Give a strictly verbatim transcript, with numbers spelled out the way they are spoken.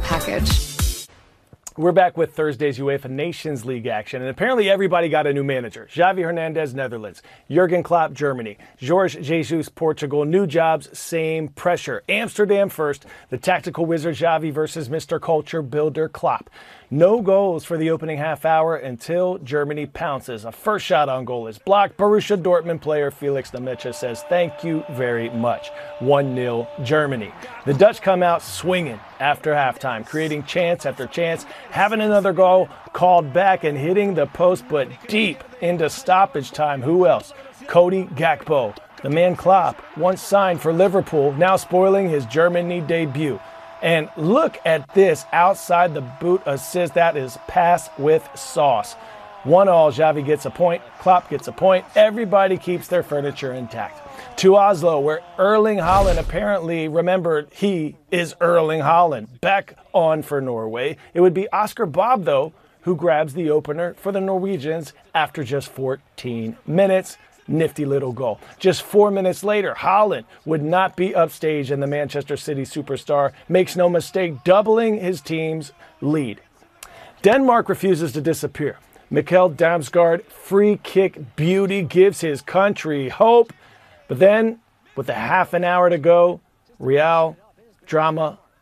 package. We're back with Thursday's UEFA Nations League action, and apparently everybody got a new manager. Xavi Hernandez, Netherlands. Jurgen Klopp, Germany. Jorge Jesus, Portugal. New jobs, same pressure. Amsterdam first. The tactical wizard Xavi versus Mister Culture Builder Klopp. No goals for the opening half hour until Germany pounces. A first shot on goal is blocked. Borussia Dortmund player Felix Nmecha says, "Thank you very much." one nil Germany. The Dutch come out swinging after halftime, creating chance after chance, having another goal called back and hitting the post, but deep into stoppage time. Who else? Cody Gakpo, the man Klopp once signed for Liverpool, now spoiling his Germany debut. And look at this outside the boot assist. That is pass with sauce. One all, Xavi gets a point, Klopp gets a point. Everybody keeps their furniture intact. To Oslo, where Erling Haaland apparently remembered he is Erling Haaland. Back on for Norway. It would be Oscar Bob, though, who grabs the opener for the Norwegians after just fourteen minutes. Nifty little goal. Just four minutes later, Haaland would not be upstaged, and the Manchester City superstar makes no mistake, doubling his team's lead. Denmark refuses to disappear. Mikkel Damsgaard, free kick beauty, gives his country hope. But then, with a half an hour to go, Real drama